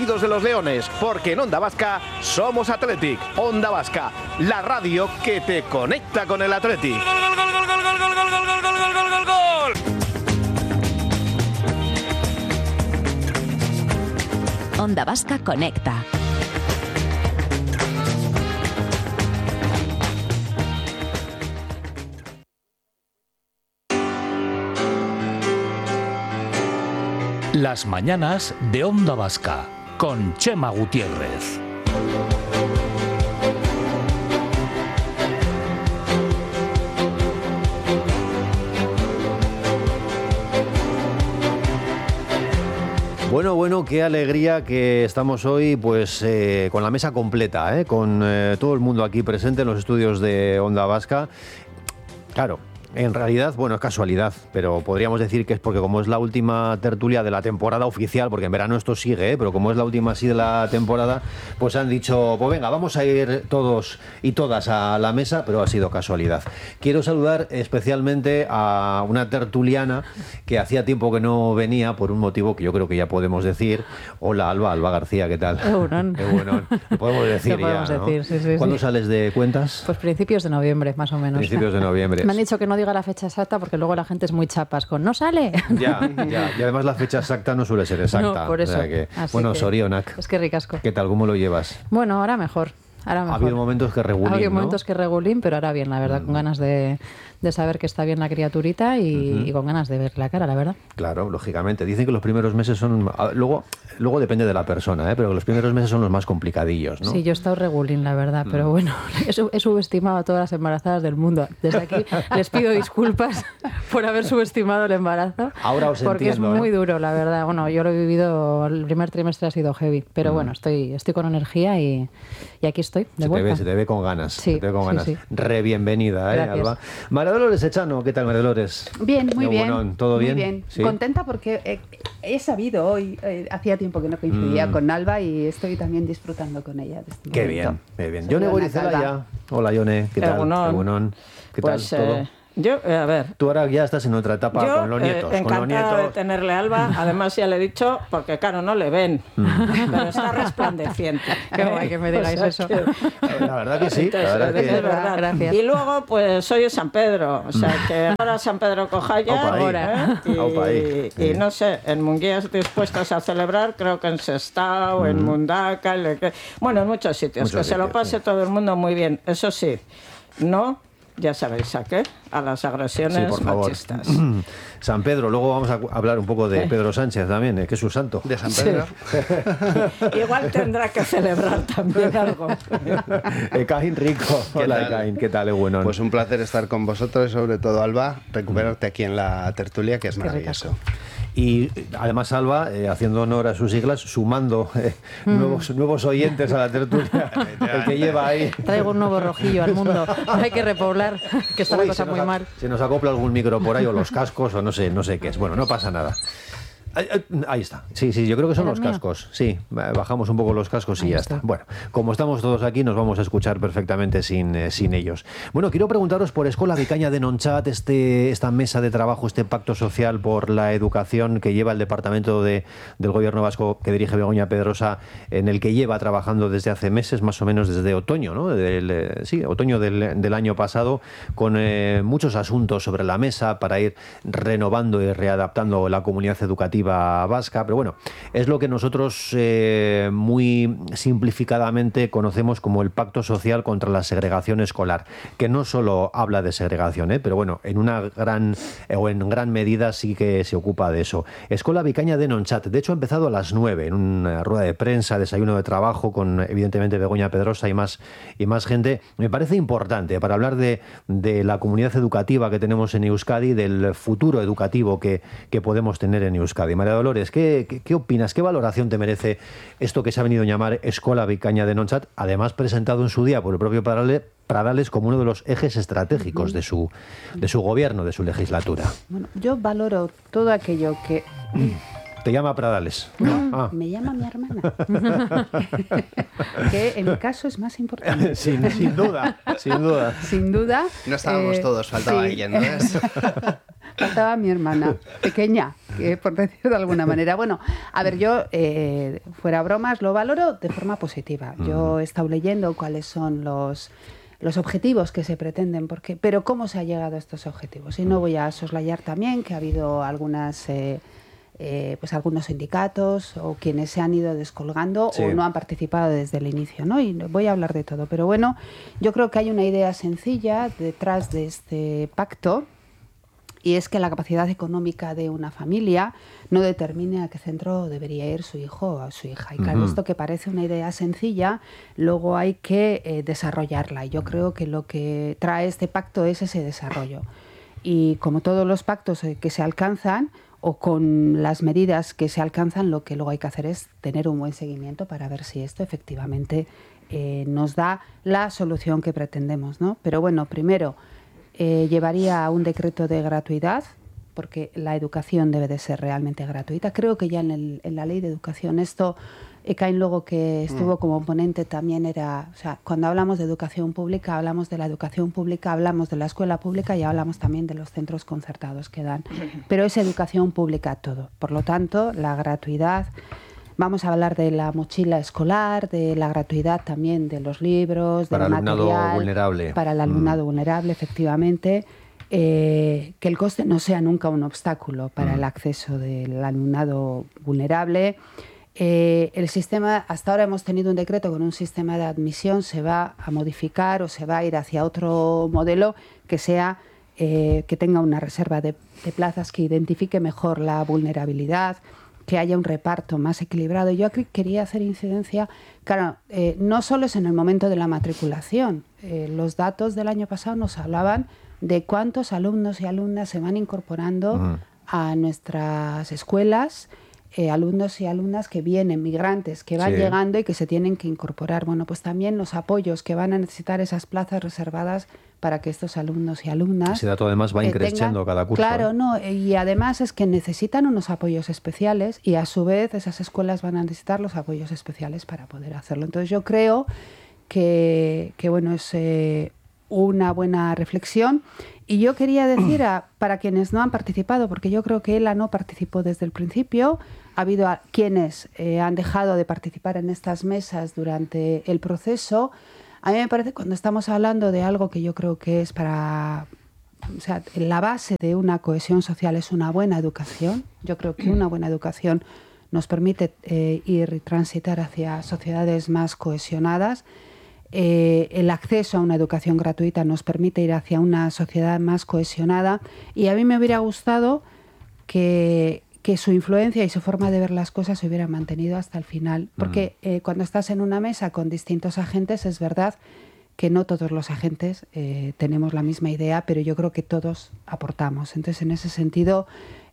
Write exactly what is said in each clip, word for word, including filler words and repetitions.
partidos de los Leones, porque en Onda Vasca somos Athletic. Onda Vasca, la radio que te conecta con el Athletic. Onda Vasca conecta. Las mañanas de Onda Vasca con Chema Gutiérrez. Bueno, bueno, qué alegría que estamos hoy pues eh, con la mesa completa, ¿eh? con eh, todo el mundo aquí presente en los estudios de Onda Vasca. Claro. En realidad, bueno, es casualidad, pero podríamos decir que es porque como es la última tertulia de la temporada oficial, porque en verano esto sigue, ¿eh? pero como es la última así de la temporada, pues han dicho, pues venga, vamos a ir todos y todas a la mesa, pero ha sido casualidad. Quiero saludar especialmente a una tertuliana que hacía tiempo que no venía, por un motivo que yo creo que ya podemos decir. Hola, Alba, Alba García, ¿qué tal? Egunon. Egunon. Lo podemos decir Lo podemos ya, ¿no? decir, sí, sí, ¿Cuándo sí. sales de cuentas? Pues principios de noviembre, más o menos. Principios de noviembre. Me han dicho que no diga la fecha exacta porque luego la gente es muy chapas con no sale. Ya, ya. Y además la fecha exacta no suele ser exacta. No, por eso. O sea que, Así bueno, que, sorionak. Es que ricasco. ¿Qué tal? ¿Cómo lo llevas? Bueno, ahora mejor. Ahora mejor. Ha habido momentos que regulín, Ha habido ¿no? momentos que regulín, pero ahora bien, la verdad, Mm. con ganas de, de saber que está bien la criaturita y, Ujú. y con ganas de ver la cara, la verdad. Claro, lógicamente. Dicen que los primeros meses son... a- Luego, luego depende de la persona, ¿eh? Pero que los primeros meses son los más complicadillos, ¿no? Sí, yo he estado regulín, la verdad, Mm. pero bueno, he, sub- he subestimado a todas las embarazadas del mundo. Desde aquí les pido disculpas por haber subestimado el embarazo. Ahora os Porque entiendo, es muy ¿eh? duro, la verdad. Bueno, yo lo he vivido, el primer trimestre ha sido heavy, pero Mm. bueno, estoy, estoy con energía y, y aquí estoy, de Se te, vuelta. ve, se te ve con ganas. Sí, se te ve con sí, ganas. sí. Re bienvenida, ¿eh, Gracias. Alba? María Dolores Echano, ¿qué tal, María Dolores? Bien, muy Qué bien. bueno, ¿todo muy bien? bien. ¿Sí? Contenta porque eh, he sabido hoy, eh, hacía tiempo que no coincidía Mm. con Alba y estoy también disfrutando con ella de este Qué momento. bien, qué bien. Soy Yone Ana Gorizela Calva. ya. Hola, Yone, ¿qué tal? Egunon. Egunon. ¿Qué Pues, tal todo? eh, yo, eh, a ver. Tú ahora ya estás en otra etapa Yo, con los eh, nietos. con los encantada de nietos. tenerle a Alba. Además, ya le he dicho, porque claro, no le ven, pero está resplandeciente. Qué guay que me digáis O sea eso. que- Eh, La verdad que sí, la Entonces, verdad es que... verdad. Gracias. Y luego, pues soy de San Pedro, o sea que ahora San Pedro Cojaya, Aupa ahí. ¿eh? y, Aupa ahí. y Sí. no sé, en Munguías dispuestos a celebrar, creo que en Sestao, en Mundaca, en Le- bueno, en muchos sitios, Muchos que se lo sitios, pase sí. todo el mundo muy bien. Eso sí, no, ya sabéis a qué, a las agresiones Sí, por favor. machistas. San Pedro, luego vamos a cu- hablar un poco de Pedro Sánchez también, eh, que es su santo. De San Pedro. Igual tendrá que celebrar también algo. Ekain Rico. ¿Qué Hola, tal? Ekain, ¿qué tal, Egunon? Pues un placer estar con vosotros y sobre todo, Alba, recuperarte aquí en la tertulia, que es maravilloso. Y además Alba, eh, haciendo honor a sus siglas, sumando eh, nuevos, nuevos oyentes a la tertulia, el que lleva ahí... Traigo un nuevo rojillo al mundo. Hay que repoblar, que está Uy, la cosa se nos muy a- mal. Se nos acopla algún micro por ahí, o los cascos, o no sé, no sé qué es. Bueno, no pasa nada. Ahí, ahí está. Sí, sí, yo creo que son ¿Era los mío? cascos. Sí, bajamos un poco los cascos y Ahí ya está. está. Bueno, como estamos todos aquí, nos vamos a escuchar perfectamente sin, eh, sin ellos. Bueno, quiero preguntaros por Escola Vicaña de Nonchat, este, esta mesa de trabajo, este pacto social por la educación que lleva el Departamento de, del Gobierno Vasco que dirige Begoña Pedrosa, en el que lleva trabajando desde hace meses, más o menos desde otoño, ¿no? Del, eh, sí, otoño del, del año pasado, con eh, muchos asuntos sobre la mesa para ir renovando y readaptando la comunidad educativa vasca. Pero bueno, es lo que nosotros eh, muy simplificadamente conocemos como el Pacto Social contra la Segregación Escolar, que no solo habla de segregación, ¿eh? pero bueno, en una gran eh, o en gran medida sí que se ocupa de eso. Escola Vicaña de Nonchat, de hecho ha empezado a las nueve en una rueda de prensa, desayuno de trabajo con evidentemente Begoña Pedrosa y más, y más gente. Me parece importante para hablar de, de la comunidad educativa que tenemos en Euskadi, del futuro educativo que, que podemos tener en Euskadi. María Dolores, ¿qué, qué, qué opinas? ¿Qué valoración te merece esto que se ha venido a llamar Escola Vicaña de Nonchat, además presentado en su día por el propio Pradales, Pradales como uno de los ejes estratégicos de su, de su gobierno, de su legislatura? Bueno, yo valoro todo aquello que... Te llama Pradales. No, Ah. me llama mi hermana. Que en mi caso es más importante. sin, sin duda, sin duda. Sin duda. No estábamos eh, todos, faltaba sí. ella, ¿no es? Faltaba mi hermana, pequeña, que, por decirlo de alguna manera. Bueno, a ver, yo, eh, fuera bromas, lo valoro de forma positiva. Yo he estado leyendo cuáles son los... los objetivos que se pretenden, porque, pero cómo se ha llegado a estos objetivos. Y no voy a soslayar también que ha habido algunas, eh, eh, pues algunos sindicatos o quienes se han ido descolgando sí. o no han participado desde el inicio, ¿no? Y voy a hablar de todo. Pero bueno, yo creo que hay una idea sencilla detrás de este pacto, y es que la capacidad económica de una familia no determine a qué centro debería ir su hijo o su hija. Y claro, uh-huh. esto que parece una idea sencilla, luego hay que eh, desarrollarla. Y yo creo que lo que trae este pacto es ese desarrollo. Y como todos los pactos que se alcanzan, o con las medidas que se alcanzan, lo que luego hay que hacer es tener un buen seguimiento para ver si esto efectivamente eh, nos da la solución que pretendemos, ¿no? Pero bueno, primero... Eh, llevaría a un decreto de gratuidad, porque la educación debe de ser realmente gratuita. Creo que ya en, el, en la ley de educación esto, Ekain luego que estuvo como ponente también era, o sea, cuando hablamos de educación pública, hablamos de la educación pública, hablamos de la escuela pública y hablamos también de los centros concertados que dan. Pero es educación pública todo. Por lo tanto, la gratuidad... Vamos a hablar de la mochila escolar, de la gratuidad también de los libros, del material. Para el alumnado vulnerable. Para el alumnado mm. vulnerable, efectivamente. Eh, que el coste no sea nunca un obstáculo para mm. el acceso del alumnado vulnerable. Eh, el sistema, hasta ahora hemos tenido un decreto con un sistema de admisión, se va a modificar o se va a ir hacia otro modelo que sea... Eh, que tenga una reserva de, de plazas que identifique mejor la vulnerabilidad, que haya un reparto más equilibrado. Yo aquí quería hacer incidencia, claro, eh, no solo es en el momento de la matriculación. Eh, los datos del año pasado nos hablaban de cuántos alumnos y alumnas se van incorporando uh-huh. a nuestras escuelas, eh, alumnos y alumnas que vienen, migrantes, que van sí. llegando y que se tienen que incorporar. Bueno, pues también los apoyos que van a necesitar esas plazas reservadas para que estos alumnos y alumnas... Ese dato además va increciendo cada curso. Claro, ¿eh? no, y además es que necesitan unos apoyos especiales y a su vez esas escuelas van a necesitar los apoyos especiales para poder hacerlo. Entonces yo creo que, que bueno, es eh, una buena reflexión. Y yo quería decir, a, para quienes no han participado, porque yo creo que ELA no participó desde el principio, ha habido a quienes eh, han dejado de participar en estas mesas durante el proceso. A mí me parece, cuando estamos hablando de algo que yo creo que es para... O sea, la base de una cohesión social es una buena educación. Yo creo que una buena educación nos permite eh, ir y transitar hacia sociedades más cohesionadas. Eh, el acceso a una educación gratuita nos permite ir hacia una sociedad más cohesionada. Y a mí me hubiera gustado que... que su influencia y su forma de ver las cosas se hubiera mantenido hasta el final. Porque eh, cuando estás en una mesa con distintos agentes, es verdad que no todos los agentes eh, tenemos la misma idea, pero yo creo que todos aportamos. Entonces, en ese sentido,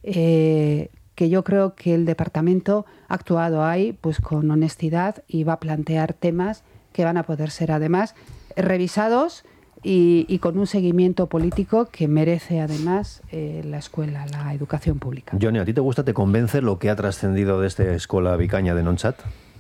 eh, que yo creo que el departamento ha actuado ahí pues con honestidad y va a plantear temas que van a poder ser además revisados Y, y con un seguimiento político que merece además eh, la escuela, la educación pública. Joni, ¿a ti te gusta, te convence lo que ha trascendido de esta escuela Vicaña de Nonchat?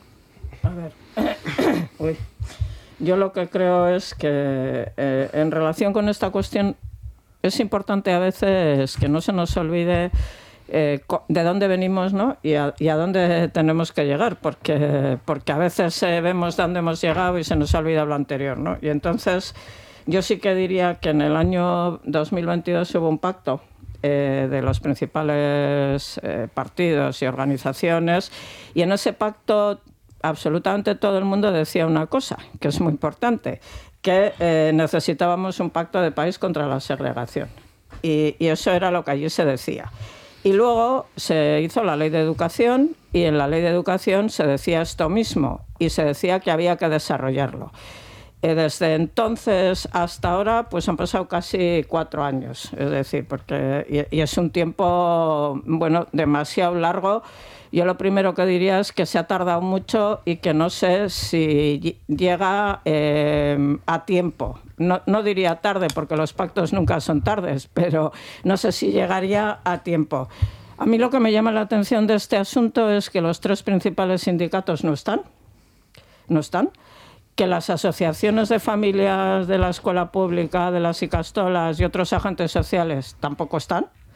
A ver, Uy. yo lo que creo es que eh, en relación con esta cuestión es importante a veces que no se nos olvide eh, de dónde venimos, ¿no? y, a, y a dónde tenemos que llegar, porque, porque a veces eh, vemos dónde hemos llegado y se nos olvida lo anterior, ¿no? Y entonces... Yo sí que diría que en el año dos mil veintidós hubo un pacto eh, de los principales eh, partidos y organizaciones, y en ese pacto absolutamente todo el mundo decía una cosa, que es muy importante, que eh, necesitábamos un pacto de país contra la segregación. Y, y eso era lo que allí se decía. Y luego se hizo la ley de educación, y en la ley de educación se decía esto mismo, y se decía que había que desarrollarlo. Desde entonces hasta ahora pues han pasado casi cuatro años, es decir, porque y, y es un tiempo bueno demasiado largo. Yo lo primero que diría es que se ha tardado mucho y que no sé si llega eh, a tiempo. No, no diría tarde porque los pactos nunca son tardes, pero no sé si llegaría a tiempo. A mí lo que me llama la atención de este asunto es que los tres principales sindicatos no están, no están. que las asociaciones de familias de la escuela pública, de las Icastolas y otros agentes sociales tampoco están,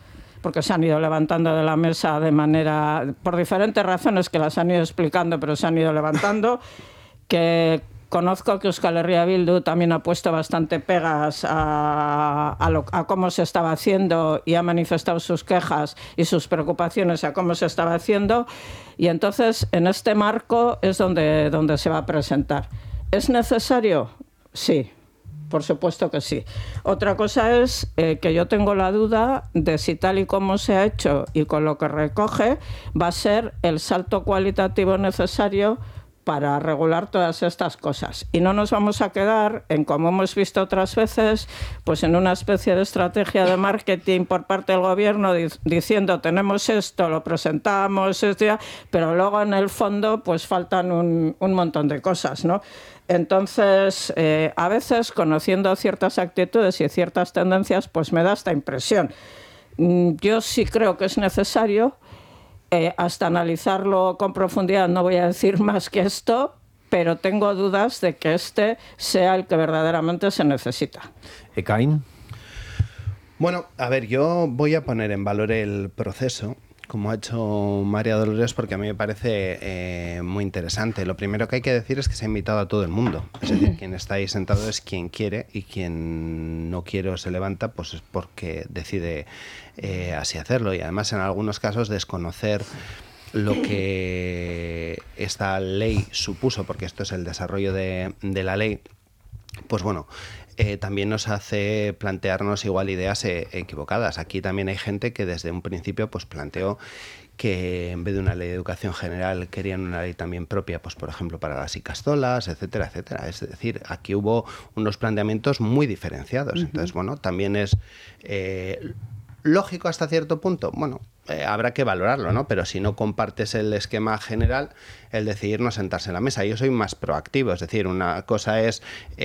porque se han ido levantando de la mesa de manera, por diferentes razones que las han ido explicando, pero se han ido levantando, que conozco que Euskal Herria Bildu también ha puesto bastante pegas a, a, lo, a cómo se estaba haciendo y ha manifestado sus quejas y sus preocupaciones a cómo se estaba haciendo, y entonces en este marco es donde, donde se va a presentar. ¿Es necesario? Sí. Por supuesto que sí. Otra cosa es eh, que yo tengo la duda de si tal y como se ha hecho y con lo que recoge va a ser el salto cualitativo necesario para regular todas estas cosas. Y no nos vamos a quedar en, como hemos visto otras veces, pues en una especie de estrategia de marketing por parte del gobierno di- diciendo tenemos esto, lo presentamos, esto, pero luego en el fondo pues faltan un, un montón de cosas, ¿no? Entonces, eh, a veces, conociendo ciertas actitudes y ciertas tendencias, pues me da esta impresión. Yo sí creo que es necesario, eh, hasta analizarlo con profundidad, no voy a decir más que esto, pero tengo dudas de que este sea el que verdaderamente se necesita. Ekain. Bueno, a ver, yo voy a poner en valor el proceso, como ha hecho María Dolores, porque a mí me parece eh, muy interesante. Lo primero que hay que decir es que se ha invitado a todo el mundo. Es decir, quien está ahí sentado es quien quiere, y quien no quiere o se levanta, pues es porque decide eh, así hacerlo. Y además, en algunos casos, desconocer lo que esta ley supuso, porque esto es el desarrollo de, de la ley, pues bueno, Eh, también nos hace plantearnos igual ideas eh, equivocadas. Aquí también hay gente que desde un principio pues planteó que en vez de una ley de educación general querían una ley también propia, pues por ejemplo para las ikastolas, etcétera, etcétera. Es decir, aquí hubo unos planteamientos muy diferenciados. Uh-huh. Entonces, bueno, también es eh, lógico hasta cierto punto. Bueno, eh, habrá que valorarlo, ¿no? Pero si no compartes el esquema general, el decidir no sentarse en la mesa. Yo soy más proactivo, es decir, una cosa es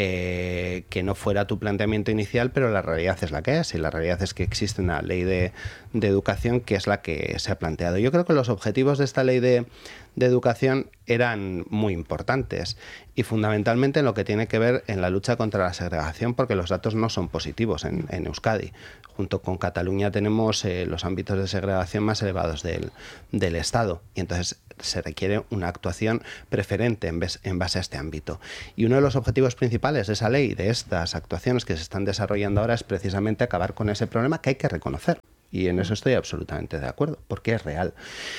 eh, que no fuera tu planteamiento inicial, pero la realidad es la que es, y la realidad es que existe una ley de, de educación que es la que se ha planteado. Yo creo que los objetivos de esta ley de, de educación eran muy importantes, y fundamentalmente en lo que tiene que ver en la lucha contra la segregación, porque los datos no son positivos en, en Euskadi. Junto con Cataluña tenemos eh, los ámbitos de segregación más elevados del, del Estado, y entonces se requiere una actuación preferente en, vez, en base a este ámbito. Y uno de los objetivos principales de esa ley, de estas actuaciones que se están desarrollando ahora, es precisamente acabar con ese problema que hay que reconocer. Y en eso estoy absolutamente de acuerdo, porque es real.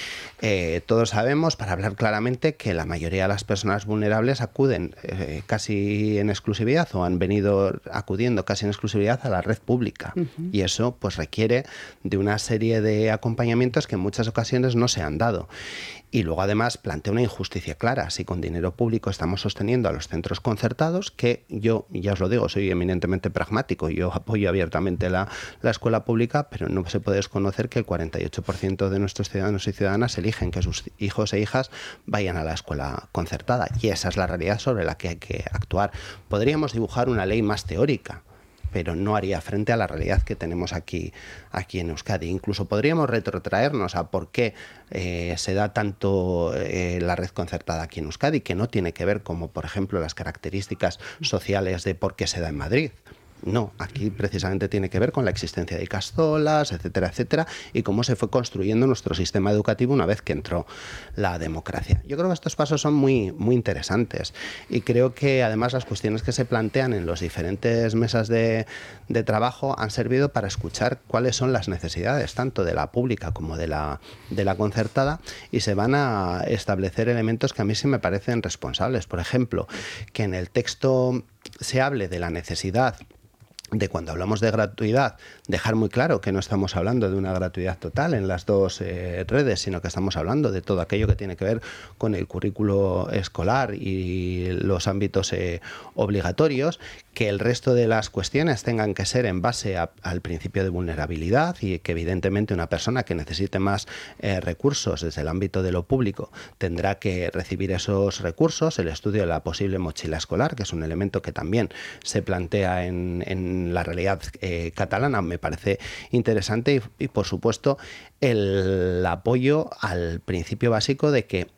Eh, todos sabemos, para hablar claramente, que la mayoría de las personas vulnerables acuden eh, casi en exclusividad, o han venido acudiendo casi en exclusividad a la red pública. Uh-huh. Y eso pues requiere de una serie de acompañamientos que en muchas ocasiones no se han dado. Y luego además plantea una injusticia clara. Si con dinero público estamos sosteniendo a los centros concertados, que yo, ya os lo digo, soy eminentemente pragmático, yo apoyo abiertamente la, la escuela pública, pero no se puede desconocer que el cuarenta y ocho por ciento de nuestros ciudadanos y ciudadanas eligen que sus hijos e hijas vayan a la escuela concertada, y esa es la realidad sobre la que hay que actuar. Podríamos dibujar una ley más teórica, pero no haría frente a la realidad que tenemos aquí, aquí en Euskadi. Incluso podríamos retrotraernos a por qué eh, se da tanto eh, la red concertada aquí en Euskadi, que no tiene que ver como, por ejemplo, las características sociales de por qué se da en Madrid. No, aquí precisamente tiene que ver con la existencia de ikastolas, etcétera, etcétera, y cómo se fue construyendo nuestro sistema educativo una vez que entró la democracia. Yo creo que estos pasos son muy, muy interesantes, y creo que además las cuestiones que se plantean en las diferentes mesas de, de trabajo han servido para escuchar cuáles son las necesidades tanto de la pública como de la, de la concertada, y se van a establecer elementos que a mí sí me parecen responsables. Por ejemplo, que en el texto se hable de la necesidad de, cuando hablamos de gratuidad, dejar muy claro que no estamos hablando de una gratuidad total en las dos eh, redes, sino que estamos hablando de todo aquello que tiene que ver con el currículo escolar y los ámbitos eh, obligatorios, que el resto de las cuestiones tengan que ser en base a, al principio de vulnerabilidad, y que evidentemente una persona que necesite más eh, recursos desde el ámbito de lo público tendrá que recibir esos recursos. El estudio de la posible mochila escolar, que es un elemento que también se plantea en, en la realidad eh, catalana, me parece interesante, y, y por supuesto el apoyo al principio básico de que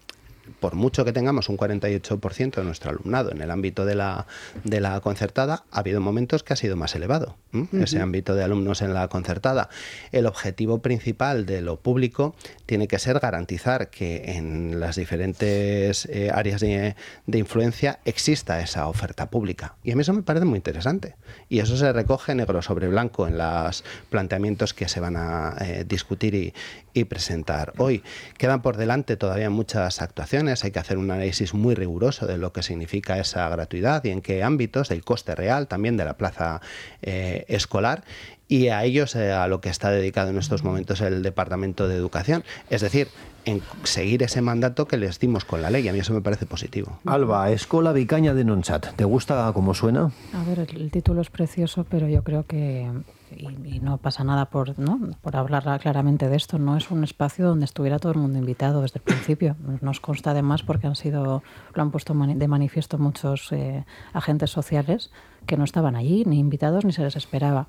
por mucho que tengamos un cuarenta y ocho por ciento de nuestro alumnado en el ámbito de la, de la concertada, ha habido momentos que ha sido más elevado, ¿eh? uh-huh. ese ámbito de alumnos en la concertada. El objetivo principal de lo público tiene que ser garantizar que en las diferentes eh, áreas de, de influencia exista esa oferta pública. Y a mí eso me parece muy interesante. Y eso se recoge negro sobre blanco en los planteamientos que se van a eh, discutir y, y presentar hoy. Quedan por delante todavía muchas actuaciones, hay que hacer un análisis muy riguroso de lo que significa esa gratuidad y en qué ámbitos, del coste real también de la plaza eh, escolar, y a ellos eh, a lo que está dedicado en estos momentos el Departamento de Educación, es decir, en seguir ese mandato que les dimos con la ley. A mí eso me parece positivo. Alba, Escola Vicaña de Nonchat, ¿te gusta cómo suena? A ver, el, el título es precioso, pero yo creo que, y, y no pasa nada por, ¿no? por hablar claramente de esto, no es un espacio donde estuviera todo el mundo invitado desde el principio. Nos consta además porque han sido, lo han puesto mani- de manifiesto muchos eh, agentes sociales que no estaban allí, ni invitados, ni se les esperaba.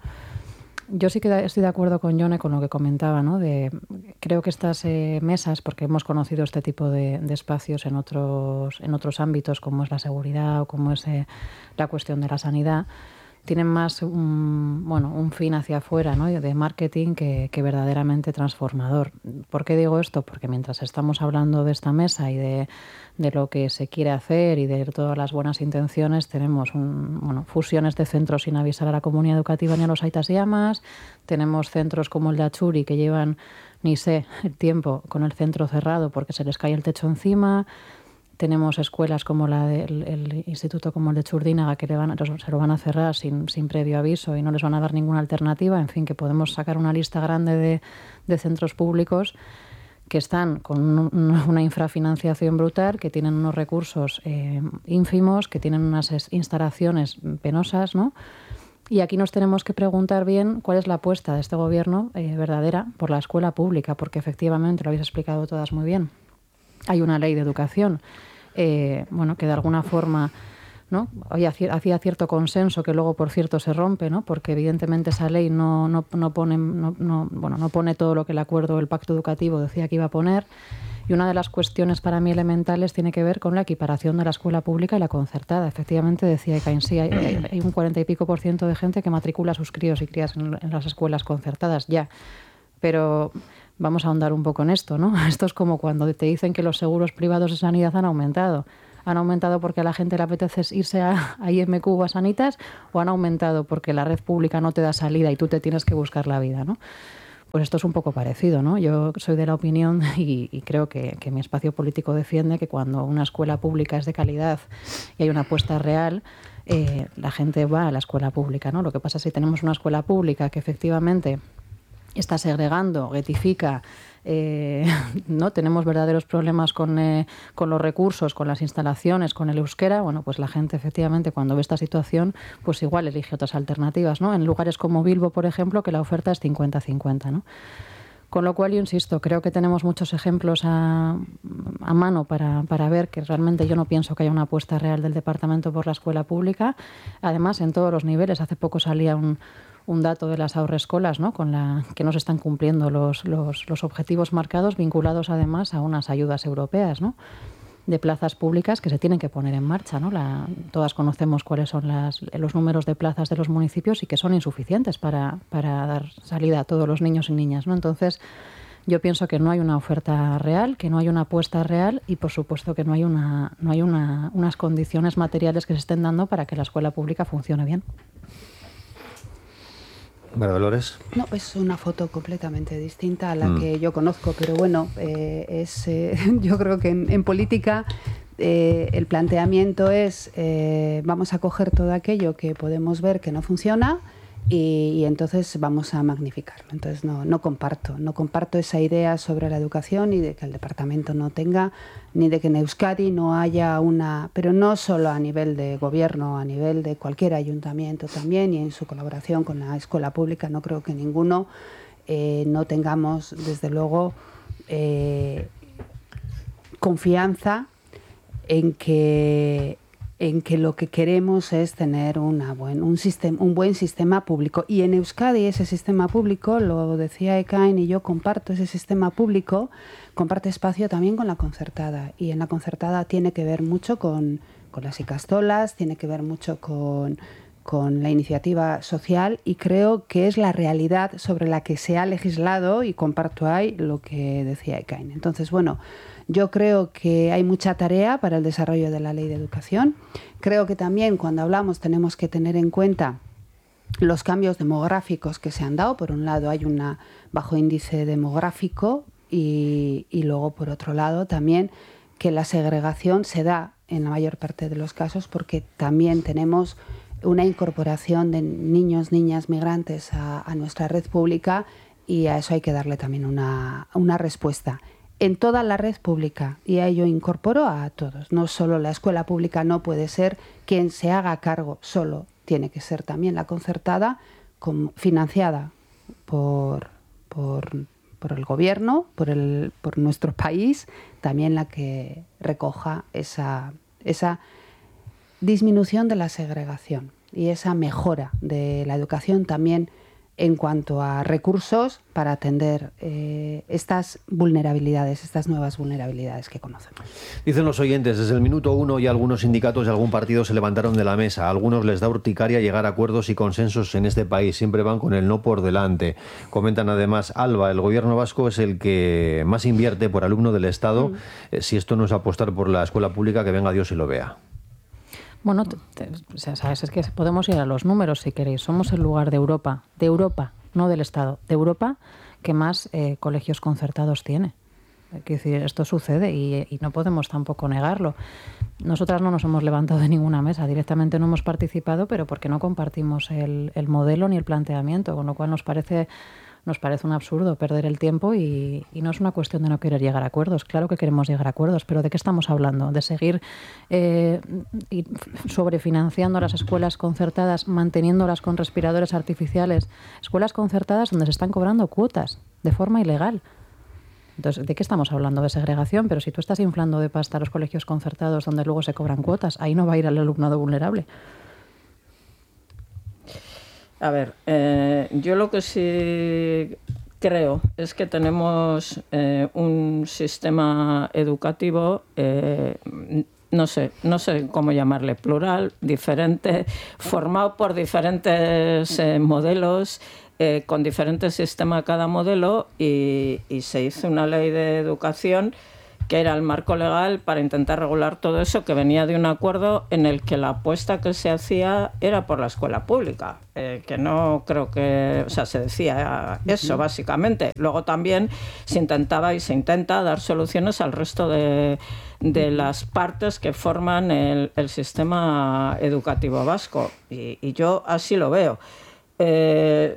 Yo sí que estoy de acuerdo con Yone con lo que comentaba, ¿no? De, creo que estas eh, mesas, porque hemos conocido este tipo de, de espacios en otros, en otros ámbitos, como es la seguridad o como es eh, la cuestión de la sanidad, tienen más un, bueno, un fin hacia afuera, ¿no? de marketing que, que verdaderamente transformador. ¿Por qué digo esto? Porque mientras estamos hablando de esta mesa y de, de lo que se quiere hacer y de todas las buenas intenciones, tenemos un, bueno, fusiones de centros sin avisar a la comunidad educativa ni a los aitas y amas, tenemos centros como el de Achuri que llevan, ni sé, el tiempo con el centro cerrado porque se les cae el techo encima. Tenemos escuelas como la del el instituto como el de Churdínaga que le van, se lo van a cerrar sin, sin previo aviso y no les van a dar ninguna alternativa. En fin, que podemos sacar una lista grande de, de centros públicos que están con un, una infrafinanciación brutal, que tienen unos recursos eh, ínfimos, que tienen unas instalaciones penosas, ¿no? Y aquí nos tenemos que preguntar bien cuál es la apuesta de este gobierno eh, verdadera por la escuela pública, porque efectivamente, lo habéis explicado todas muy bien, hay una ley de educación eh, bueno, que de alguna forma, ¿no? Hoy hacía cierto consenso que luego, por cierto, se rompe, ¿no? Porque evidentemente esa ley no, no, no, pone, no, no, bueno, no pone todo lo que el acuerdo del pacto educativo decía que iba a poner. Y una de las cuestiones para mí elementales tiene que ver con la equiparación de la escuela pública y la concertada. Efectivamente, decía que en sí hay, hay, hay un cuarenta y pico por ciento de gente que matricula a sus críos y crías en, en las escuelas concertadas ya. Pero vamos a ahondar un poco en esto, ¿no? Esto es como cuando te dicen que los seguros privados de sanidad han aumentado. ¿Han aumentado porque a la gente le apetece irse a, a I M Q o a Sanitas? ¿O han aumentado porque la red pública no te da salida y tú te tienes que buscar la vida, ¿no? Pues esto es un poco parecido, ¿no? Yo soy de la opinión y, y creo que, que mi espacio político defiende que cuando una escuela pública es de calidad y hay una apuesta real, eh, la gente va a la escuela pública, ¿no? Lo que pasa es que si tenemos una escuela pública que efectivamente está segregando, getifica, eh, ¿no? Tenemos verdaderos problemas con, eh, con los recursos, con las instalaciones, con el euskera, bueno, pues la gente efectivamente cuando ve esta situación, pues igual elige otras alternativas, ¿no? En lugares como Bilbo, por ejemplo, que la oferta es cincuenta cincuenta, ¿no? Con lo cual, yo insisto, creo que tenemos muchos ejemplos a, a mano para, para ver que realmente yo no pienso que haya una apuesta real del Departamento por la escuela pública. Además, en todos los niveles. Hace poco salía un, un dato de las haurrescolas, ¿no? Con la que no se están cumpliendo los, los, los objetivos marcados, vinculados además a unas ayudas europeas, ¿no? De plazas públicas que se tienen que poner en marcha, ¿no? La, todas conocemos cuáles son las, los números de plazas de los municipios y que son insuficientes para, para dar salida a todos los niños y niñas, ¿no? Entonces, yo pienso que no hay una oferta real, que no hay una apuesta real y, por supuesto, que no hay, una, no hay una, unas condiciones materiales que se estén dando para que la escuela pública funcione bien. María Dolores. No, es una foto completamente distinta a la Mm. que yo conozco, pero bueno, eh, es, eh, yo creo que en, en política eh, el planteamiento es eh, vamos a coger todo aquello que podemos ver que no funciona y, y entonces vamos a magnificarlo. Entonces no, no comparto, no comparto esa idea sobre la educación y de que el departamento no tenga, ni de que en Euskadi no haya una, pero no solo a nivel de gobierno, a nivel de cualquier ayuntamiento también y en su colaboración con la escuela pública, no creo que ninguno eh, no tengamos desde luego eh, confianza en que en que lo que queremos es tener una buen, un, sistema, un buen sistema público. Y en Euskadi ese sistema público, lo decía Ekain y yo comparto, ese sistema público comparte espacio también con la concertada. Y en la concertada tiene que ver mucho con, con las ikastolas, tiene que ver mucho con, con la iniciativa social, y creo que es la realidad sobre la que se ha legislado, y comparto ahí lo que decía Ekain. Entonces, bueno, yo creo que hay mucha tarea para el desarrollo de la ley de educación. Creo que también cuando hablamos tenemos que tener en cuenta los cambios demográficos que se han dado. Por un lado hay un bajo índice demográfico y, y luego por otro lado también que la segregación se da en la mayor parte de los casos porque también tenemos una incorporación de niños, niñas migrantes a, a nuestra red pública, y a eso hay que darle también una, una respuesta. En toda la red pública, y a ello incorporo a todos. No solo la escuela pública no puede ser quien se haga cargo solo, tiene que ser también la concertada, con, financiada por, por, por el gobierno, por, el, por nuestro país, también la que recoja esa, esa disminución de la segregación y esa mejora de la educación también en cuanto a recursos para atender eh, estas vulnerabilidades, estas nuevas vulnerabilidades que conocemos. Dicen los oyentes, desde el minuto uno ya algunos sindicatos de algún partido se levantaron de la mesa. A algunos les da urticaria llegar a acuerdos y consensos en este país. Siempre van con el no por delante. Comentan además, Alba, el gobierno vasco es el que más invierte por alumno del Estado. Mm. Eh, si esto no es apostar por la escuela pública, que venga Dios y lo vea. Bueno, te, te, o sea, sabes, es que podemos ir a los números si queréis. Somos el lugar de Europa, de Europa, no del Estado, de Europa que más eh, colegios concertados tiene. Quiero decir, esto sucede y, y no podemos tampoco negarlo. Nosotras no nos hemos levantado de ninguna mesa, directamente no hemos participado, pero porque no compartimos el, el modelo ni el planteamiento, con lo cual nos parece... Nos parece un absurdo perder el tiempo y, y no es una cuestión de no querer llegar a acuerdos. Claro que queremos llegar a acuerdos, pero ¿de qué estamos hablando? ¿De seguir eh, y sobrefinanciando las escuelas concertadas, manteniéndolas con respiradores artificiales? Escuelas concertadas donde se están cobrando cuotas de forma ilegal. Entonces, ¿de qué estamos hablando? De segregación, pero si tú estás inflando de pasta los colegios concertados donde luego se cobran cuotas, ahí no va a ir el alumnado vulnerable. A ver, eh, yo lo que sí creo es que tenemos eh, un sistema educativo, eh, no sé, no sé cómo llamarle, plural, diferente, formado por diferentes eh, modelos, eh, con diferentes sistemas cada modelo, y, y se hizo una ley de educación que era el marco legal para intentar regular todo eso, que venía de un acuerdo en el que la apuesta que se hacía era por la escuela pública, eh, que no creo que, o sea, se decía eso básicamente. Luego también se intentaba y se intenta dar soluciones al resto de, de las partes que forman el, el sistema educativo vasco, y, y yo así lo veo. Eh,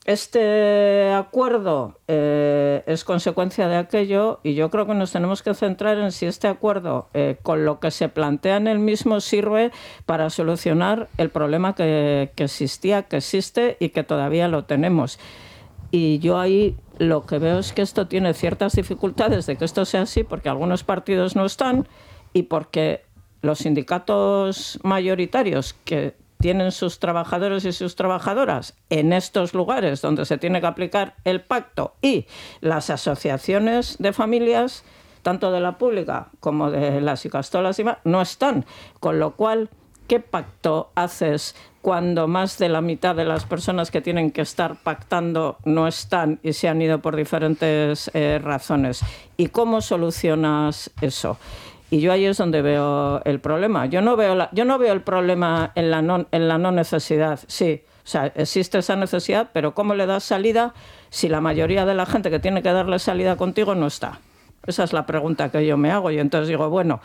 Este acuerdo eh, es consecuencia de aquello, y yo creo que nos tenemos que centrar en si este acuerdo, eh, con lo que se plantea en el mismo, sirve para solucionar el problema que, que existía, que existe y que todavía lo tenemos. Y yo ahí lo que veo es que esto tiene ciertas dificultades de que esto sea así, porque algunos partidos no están y porque los sindicatos mayoritarios que tienen sus trabajadores y sus trabajadoras en estos lugares donde se tiene que aplicar el pacto, y las asociaciones de familias, tanto de la pública como de las ikastolas y más, no están. Con lo cual, ¿qué pacto haces cuando más de la mitad de las personas que tienen que estar pactando no están y se han ido por diferentes eh, razones? ¿Y cómo solucionas eso? Y yo ahí es donde veo el problema. Yo no veo, la, yo no veo el problema en la, no, en la no necesidad. Sí, o sea, existe esa necesidad, pero ¿cómo le das salida si la mayoría de la gente que tiene que darle salida contigo no está? Esa es la pregunta que yo me hago. Y entonces digo, bueno,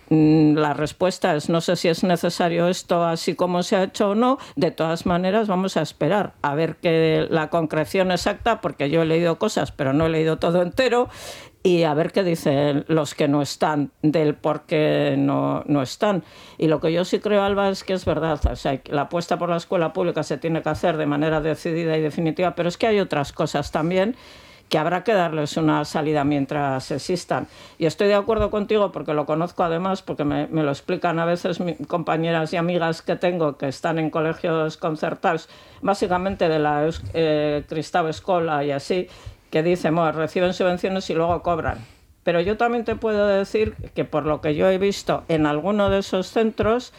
la respuesta es, no sé si es necesario esto así como se ha hecho o no. De todas maneras, vamos a esperar a ver que la concreción exacta, porque yo he leído cosas, pero no he leído todo entero, y a ver qué dicen los que no están del por qué no, no están. Y lo que yo sí creo, Alba, es que es verdad. O sea, la apuesta por la escuela pública se tiene que hacer de manera decidida y definitiva, pero es que hay otras cosas también que habrá que darles una salida mientras existan. Y estoy de acuerdo contigo porque lo conozco además, porque me, me lo explican a veces mis compañeras y amigas que tengo que están en colegios concertados, básicamente de la eh, Cristau Escola y así, que dicen, bueno, reciben subvenciones y luego cobran. Pero yo también te puedo decir que por lo que yo he visto en alguno de esos centros,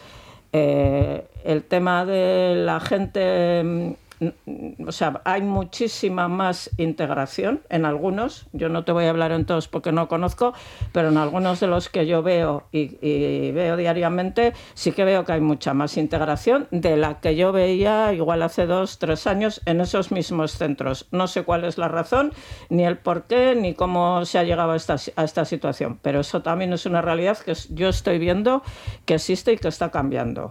eh, el tema de la gente... O sea, hay muchísima más integración en algunos. Yo no te voy a hablar en todos porque no conozco, pero en algunos de los que yo veo y, y veo diariamente, sí que veo que hay mucha más integración de la que yo veía igual hace dos, tres años en esos mismos centros. No sé cuál es la razón, ni el por qué, ni cómo se ha llegado a esta, a esta situación, pero eso también es una realidad que yo estoy viendo que existe y que está cambiando.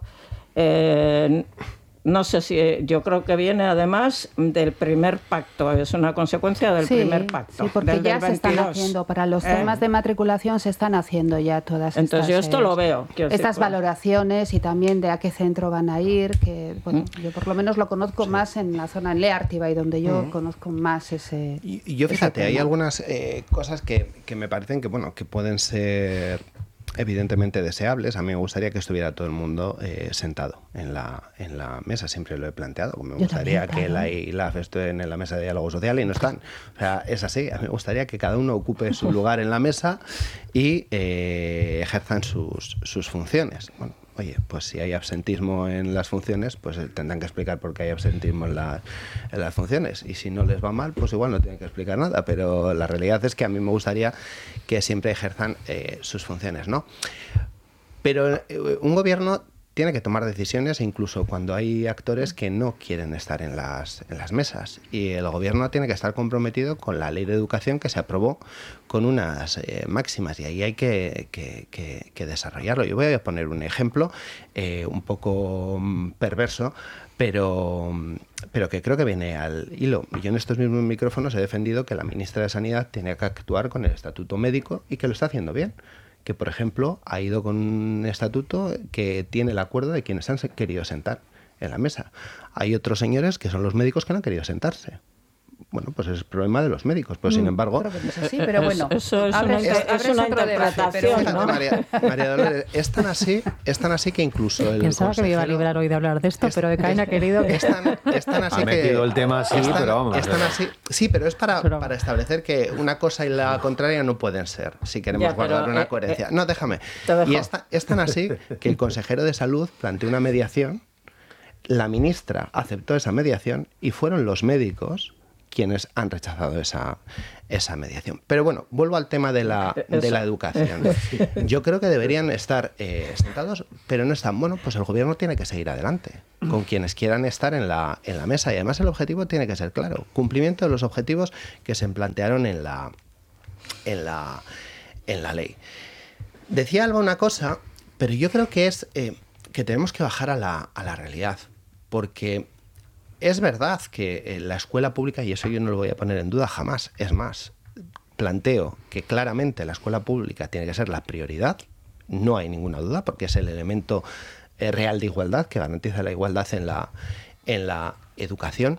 Eh, No sé si, yo creo que viene además del primer pacto, es una consecuencia del sí, primer pacto. Sí, porque del ya del se están haciendo, para los ¿Eh? temas de matriculación se están haciendo ya todas Entonces estas... yo esto eh, lo veo. Estas decir, pues, valoraciones y también de a qué centro van a ir, que bueno, yo por lo menos lo conozco sí. más en la zona en Leartiba y donde yo uh-huh. conozco más ese... Y, y yo fíjate, hay algunas eh, cosas que, que me parecen que, bueno, que pueden ser... evidentemente deseables. A mí me gustaría que estuviera todo el mundo eh, sentado en la, en la mesa, siempre lo he planteado. Me Yo gustaría también, claro. que la I L A F estén en la mesa de diálogo social y no están. O sea, es así. A mí me gustaría que cada uno ocupe su lugar en la mesa y eh, ejerzan sus, sus funciones. Bueno, oye, pues si hay absentismo en las funciones, pues tendrán que explicar por qué hay absentismo en, la, en las funciones. Y si no les va mal, pues igual no tienen que explicar nada. Pero la realidad es que a mí me gustaría que siempre ejerzan eh, sus funciones, ¿no? Pero eh, un gobierno tiene que tomar decisiones incluso cuando hay actores que no quieren estar en las, en las mesas. Y el gobierno tiene que estar comprometido con la ley de educación que se aprobó con unas eh, máximas y ahí hay que, que, que, que desarrollarlo. Yo voy a poner un ejemplo eh, un poco perverso, pero, pero que creo que viene al hilo. Yo en estos mismos micrófonos he defendido que la ministra de Sanidad tiene que actuar con el estatuto médico y que lo está haciendo bien. Que, por ejemplo, ha ido con un estatuto que tiene el acuerdo de quienes han querido sentar en la mesa. Hay otros señores que son los médicos que no han querido sentarse. Bueno, pues es el problema de los médicos, pero mm, sin embargo... Creo que no es así, pero bueno. Eso es una, es, es una interpretación, debate, ¿no? María, María Dolores, es tan así, es tan así que incluso el Pensaba consejero, que me iba a librar hoy de hablar de esto, es, pero de Caín ha querido... Es tan, es tan así ha que... metido el tema así, tan, pero vamos. Es tan así, sí, pero es para, para establecer que una cosa y la contraria no pueden ser, si queremos ya, guardar una eh, coherencia. Eh, no, déjame. Y es, es tan así que el consejero de Salud planteó una mediación, la ministra aceptó esa mediación y fueron los médicos quienes han rechazado esa, esa mediación. Pero bueno, vuelvo al tema de la, de la educación. Yo creo que deberían estar eh, sentados, pero no están. Bueno, pues el gobierno tiene que seguir adelante con quienes quieran estar en la, en la mesa y además el objetivo tiene que ser claro. Cumplimiento de los objetivos que se plantearon en la, en la, en la ley. Decía Alba una cosa, pero yo creo que es eh, que tenemos que bajar a la, a la realidad, porque... Es verdad que la escuela pública, y eso yo no lo voy a poner en duda jamás, es más, planteo que claramente la escuela pública tiene que ser la prioridad, no hay ninguna duda, porque es el elemento eh, real de igualdad que garantiza la igualdad en la, en la educación.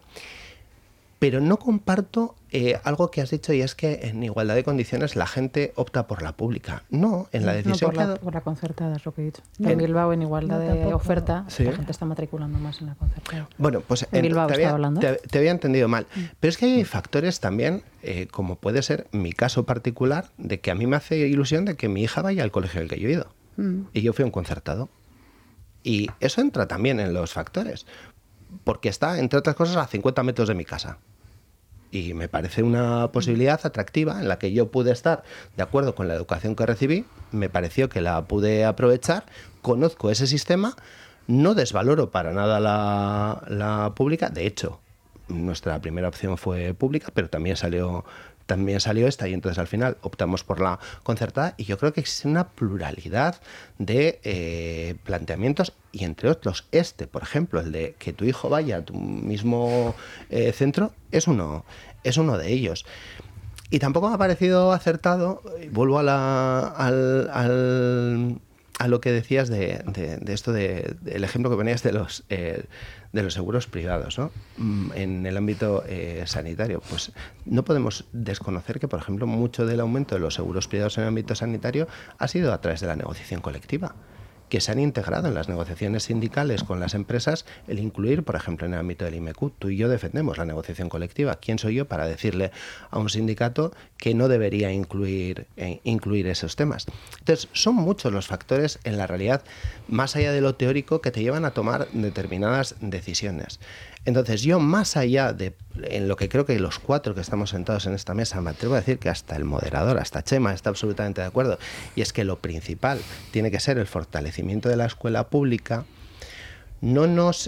Pero no comparto eh, algo que has dicho y es que en igualdad de condiciones la gente opta por la pública. No, en la decisión... No, por, la, por la concertada, es lo que he dicho. En, en Bilbao, en igualdad no, de oferta, ¿sí? La gente está matriculando más en la concertada. Bueno, pues en, en Bilbao te, había, hablando. Te, te había entendido mal. Mm. Pero es que hay factores también, eh, como puede ser mi caso particular, de que a mí me hace ilusión de que mi hija vaya al colegio al que yo he ido. Mm. Y yo fui a un concertado. Y eso entra también en los factores. Porque está, entre otras cosas, a cincuenta metros de mi casa. Y me parece una posibilidad atractiva en la que yo pude estar de acuerdo con la educación que recibí, me pareció que la pude aprovechar, conozco ese sistema, no desvaloro para nada la, la pública, de hecho, nuestra primera opción fue pública, pero también salió... También salió esta y entonces al final optamos por la concertada y yo creo que existe una pluralidad de eh, planteamientos y entre otros este, por ejemplo, el de que tu hijo vaya a tu mismo eh, centro es uno, es uno de ellos. Y tampoco me ha parecido acertado, vuelvo a la, al, al, a a lo que decías de, de, de esto, de, de, el ejemplo que ponías de los, eh, de los seguros privados, ¿no? En el ámbito eh, sanitario, pues no podemos desconocer que, por ejemplo, mucho del aumento de los seguros privados en el ámbito sanitario ha sido a través de la negociación colectiva, que se han integrado en las negociaciones sindicales con las empresas el incluir, por ejemplo, en el ámbito del I M E C U. Tú y yo defendemos la negociación colectiva. ¿Quién soy yo para decirle a un sindicato que no debería incluir, eh, incluir esos temas? Entonces, son muchos los factores en la realidad, más allá de lo teórico, que te llevan a tomar determinadas decisiones. Entonces, yo más allá de en lo que creo que los cuatro que estamos sentados en esta mesa, me atrevo a decir que hasta el moderador, hasta Chema, está absolutamente de acuerdo, y es que lo principal tiene que ser el fortalecimiento de la escuela pública, no nos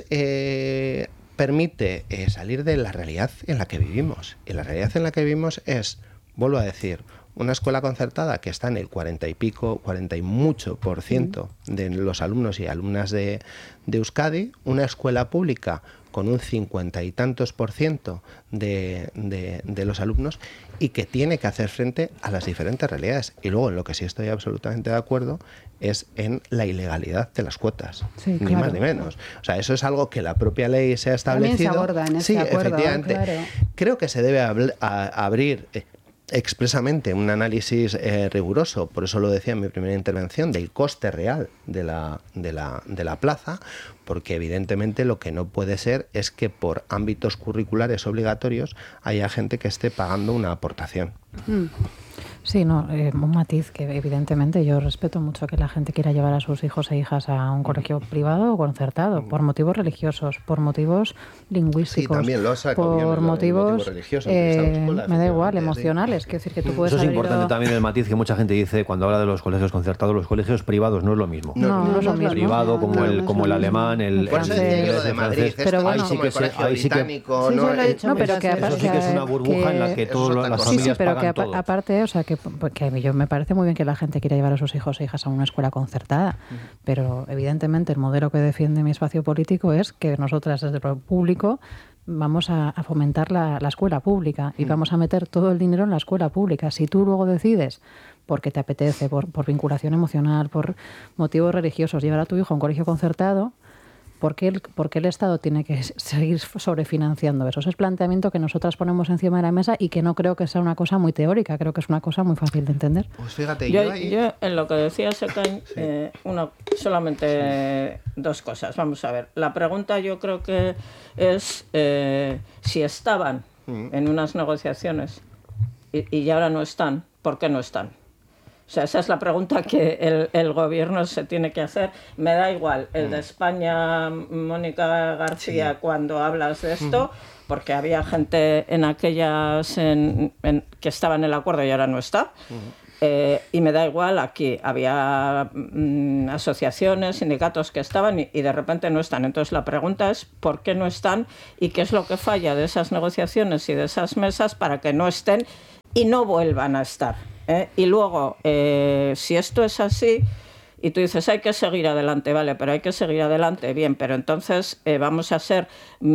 eh, permite eh, salir de la realidad en la que vivimos. Y la realidad en la que vivimos es, vuelvo a decir, una escuela concertada que está en el cuarenta y pico, cuarenta y mucho por ciento de los alumnos y alumnas de, de Euskadi, una escuela pública con un cincuenta y tantos por ciento de, de, de los alumnos y que tiene que hacer frente a las diferentes realidades. Y luego en lo que sí estoy absolutamente de acuerdo es en la ilegalidad de las cuotas, sí, ni claro. más ni menos. O sea, eso es algo que la propia ley se ha establecido. También se aborda en este sí, acuerdo, efectivamente. claro. Creo que se debe abl- a, a abrir eh, expresamente un análisis eh, riguroso, por eso lo decía en mi primera intervención, del coste real de la, de la, de la plaza, porque evidentemente lo que no puede ser es que por ámbitos curriculares obligatorios haya gente que esté pagando una aportación. Mm. Sí, no, eh, un matiz que evidentemente yo respeto mucho que la gente quiera llevar a sus hijos e hijas a un colegio privado o concertado, por motivos religiosos, por motivos lingüísticos, Sí, también lo ha sacado bien, por el- el motivos, motivo religioso, eh, que está en la escuela, me da igual, efectivamente, sí. emocionales, quiero decir que tú puedes Eso es haber importante ido- también, el matiz que mucha gente dice cuando habla de los colegios concertados, los colegios privados no es lo mismo. No, no, es lo mismo. Privado como No, el no como es el lo mismo. alemán, el, Por Por el eso Francés, decía yo inglés, de el Madrid, francés. que Pero está bueno, ahí como sí el que se- colegio ahí sí que- británico, Sí, ¿no? yo lo he Eh, dicho No, pero muchas que veces. aparte- Eso sí que es una que- burbuja en la que Eso todas es otra las cosa. Sí, familias sí, pero que pagan apa- todo. aparte, o sea, que, que a mí yo me parece muy bien que la gente quiera llevar a sus hijos e hijas a una escuela concertada, pero evidentemente el modelo que defiende mi espacio político es que nosotras desde lo público vamos a, a fomentar la, la escuela pública y vamos a meter todo el dinero en la escuela pública. Si tú luego decides, porque te apetece, por, por vinculación emocional, por motivos religiosos, llevar a tu hijo a un colegio concertado, ¿Por qué, el, ¿Por qué el Estado tiene que seguir sobrefinanciando eso? Ese es el planteamiento que nosotras ponemos encima de la mesa y que no creo que sea una cosa muy teórica, creo que es una cosa muy fácil de entender. Pues fíjate, Yo, yo, ahí... yo en lo que decía Secain, eh, una, solamente sí. dos cosas. Vamos a ver. La pregunta yo creo que es eh, si estaban mm. en unas negociaciones y, y ahora no están, ¿por qué no están? O sea, esa es la pregunta que el, el gobierno se tiene que hacer. Me da igual el de España, Mónica García, sí. cuando hablas de esto, porque había gente en aquellas en, en, que estaba en el acuerdo y ahora no está. Eh, y me da igual aquí. Había mm, asociaciones, sindicatos que estaban y, y de repente no están. Entonces la pregunta es ¿por qué no están? Y qué es lo que falla de esas negociaciones y de esas mesas para que no estén y no vuelvan a estar. ¿Eh? Y luego, eh, si esto es así, y tú dices, hay que seguir adelante, vale, pero hay que seguir adelante, bien, pero entonces eh, vamos a ser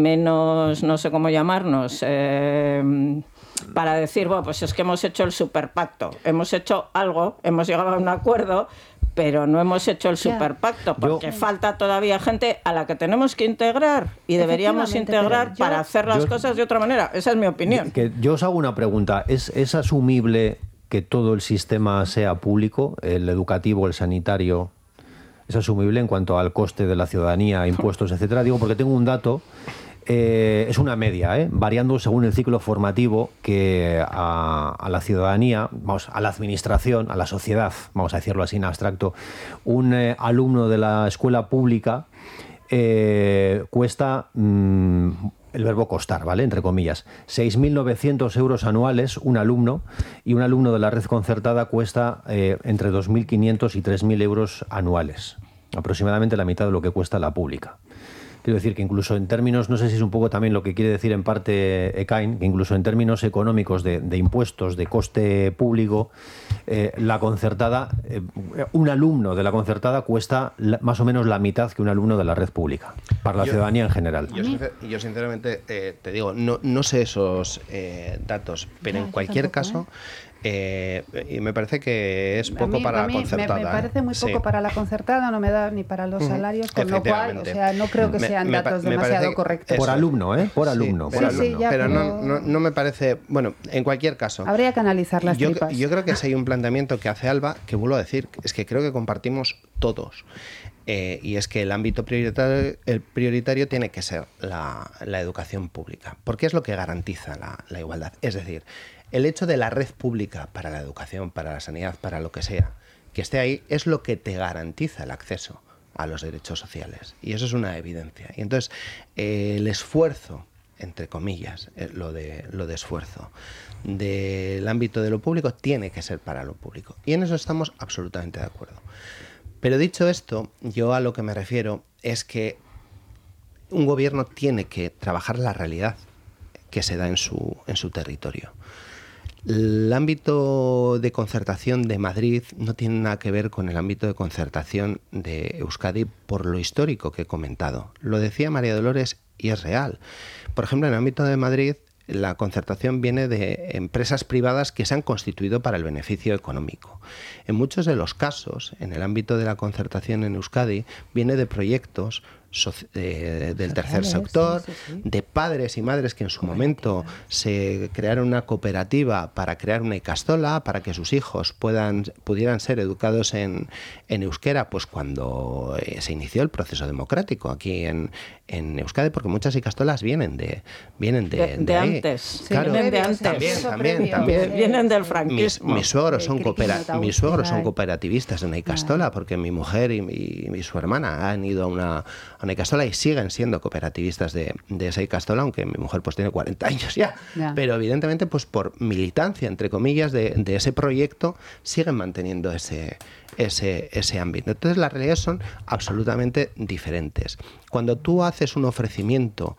menos, no sé cómo llamarnos, eh, para decir, bueno, pues es que hemos hecho el superpacto, hemos hecho algo, hemos llegado a un acuerdo, pero no hemos hecho el superpacto, porque yo, falta todavía gente a la que tenemos que integrar y deberíamos integrar yo, para hacer las yo, cosas de otra manera. Esa es mi opinión. Que yo os hago una pregunta, ¿es, es asumible que todo el sistema sea público, el educativo, el sanitario, es asumible en cuanto al coste de la ciudadanía, impuestos, etcétera? Digo, porque tengo un dato, eh, es una media, ¿eh? variando según el ciclo formativo que a, a la ciudadanía, vamos, a la administración, a la sociedad, vamos a decirlo así en abstracto, un eh, alumno de la escuela pública eh, cuesta... Mmm, el verbo costar, ¿vale? Entre comillas. seis mil novecientos euros anuales un alumno, y un alumno de la red concertada cuesta eh, entre dos mil quinientos y tres mil euros anuales. Aproximadamente la mitad de lo que cuesta la pública. Quiero decir que incluso en términos, no sé si es un poco también lo que quiere decir en parte Ekain, que incluso en términos económicos de, de impuestos, de coste público, eh, la concertada, eh, un alumno de la concertada cuesta la, más o menos la mitad que un alumno de la red pública, para la yo, ciudadanía en general. Yo, yo sinceramente eh, te digo, no, no sé esos eh, datos, pero no, en cualquier caso... Eh, y me parece que es poco a mí, para a mí la concertada. Me, me parece muy poco sí. para la concertada, no me da ni para los salarios, con lo cual, o sea, no creo que Me- sean me datos pa- me demasiado parece- correctos. Por Eso. alumno, ¿eh? Por Sí, alumno. pero, Sí, por sí, alumno. ya, pero pero- no, no, no me parece... Bueno, en cualquier caso... Habría que analizar las yo, tripas. yo creo que si hay un planteamiento que hace Alba, que vuelvo a decir, es que creo que compartimos todos. Eh, y es que el ámbito prioritario, el prioritario tiene que ser la, la educación pública, porque es lo que garantiza la, la igualdad. Es decir, el hecho de la red pública para la educación, para la sanidad, para lo que sea, que esté ahí, es lo que te garantiza el acceso a los derechos sociales. Y eso es una evidencia. Y entonces, eh, el esfuerzo, entre comillas, eh, lo, de, lo de esfuerzo, del ámbito de lo público, tiene que ser para lo público. Y en eso estamos absolutamente de acuerdo. Pero dicho esto, yo a lo que me refiero es que un gobierno tiene que trabajar la realidad que se da en su, en su territorio. El ámbito de concertación de Madrid no tiene nada que ver con el ámbito de concertación de Euskadi por lo histórico que he comentado. Lo decía María Dolores y es real. Por ejemplo, en el ámbito de Madrid, la concertación viene de empresas privadas que se han constituido para el beneficio económico. En muchos de los casos, en el ámbito de la concertación en Euskadi, viene de proyectos soci- eh, del tercer sector, sí, sí, sí. de padres y madres que en su momento se crearon una cooperativa para crear una ikastola, para que sus hijos puedan, pudieran ser educados en, en euskera, pues cuando eh, se inició el proceso democrático aquí en, en Euskadi, porque muchas ikastolas vienen de vienen de, De- de de ahí. antes. Sí, Claro, vienen de previo, antes. también, eso también, previo, también. sí, Vienen del sí. franquismo. Mis, mis suegros El son Kirikino coopera- Taúl, mis suegros son ay. cooperativistas de una ikastola, porque mi mujer y, mi- y su hermana han ido a una, a una ikastola y siguen siendo cooperativistas de, de esa ikastola, aunque mi mujer pues tiene cuarenta años ya. Ya. Pero evidentemente pues por militancia, entre comillas, de, de ese proyecto, siguen manteniendo ese, ese, ese ámbito. Entonces las realidades son absolutamente diferentes. Cuando tú haces un ofrecimiento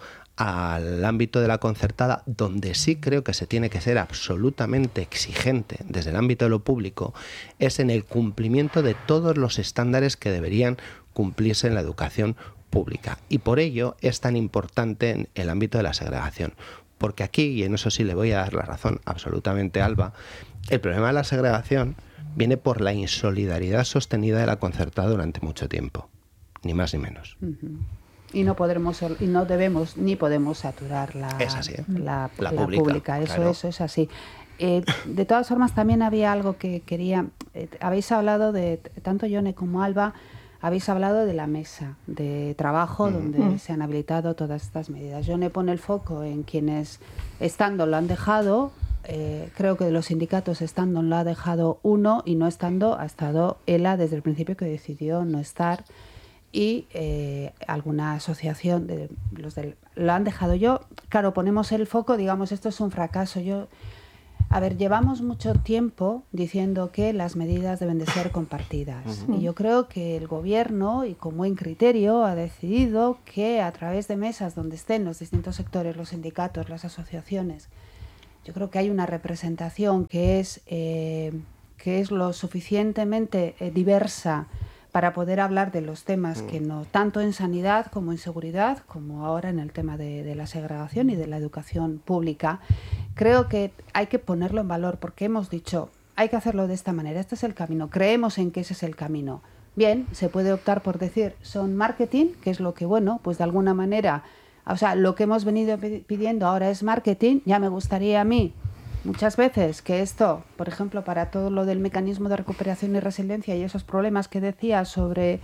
al ámbito de la concertada, donde sí creo que se tiene que ser absolutamente exigente desde el ámbito de lo público, es en el cumplimiento de todos los estándares que deberían cumplirse en la educación pública. Y por ello es tan importante en el ámbito de la segregación. Porque aquí, y en eso sí le voy a dar la razón absolutamente a Alba, el problema de la segregación viene por la insolidaridad sostenida de la concertada durante mucho tiempo. Ni más ni menos. Y no podremos y no debemos ni podemos saturar la, Es así, ¿eh? la, La la pública, pública. Eso, claro. eso es así. Eh, de todas formas, también había algo que quería. Eh, habéis hablado de, tanto Yone como Alba, habéis hablado de la mesa de trabajo Mm. donde Mm. se han habilitado todas estas medidas. Yone pone el foco en quienes estando lo han dejado. Eh, creo que de los sindicatos estando lo ha dejado uno y no estando ha estado ELA desde el principio, que decidió no estar, y eh, alguna asociación de los del, lo han dejado. Yo, claro, ponemos el foco, digamos, esto es un fracaso. Yo, a ver, llevamos mucho tiempo diciendo que las medidas deben de ser compartidas. Y yo creo que el gobierno, y con buen criterio, ha decidido que a través de mesas donde estén los distintos sectores, los sindicatos, las asociaciones, yo creo que hay una representación que es, eh, que es lo suficientemente eh, diversa para poder hablar de los temas que no, tanto en sanidad como en seguridad, como ahora en el tema de, de la segregación y de la educación pública. Creo que hay que ponerlo en valor porque hemos dicho, hay que hacerlo de esta manera, este es el camino, creemos en que ese es el camino. Bien, se puede optar por decir, son marketing, que es lo que, bueno, pues de alguna manera, o sea, lo que hemos venido pidiendo ahora es marketing. Ya me gustaría a mí muchas veces que esto, por ejemplo, para todo lo del mecanismo de recuperación y resiliencia y esos problemas que decía sobre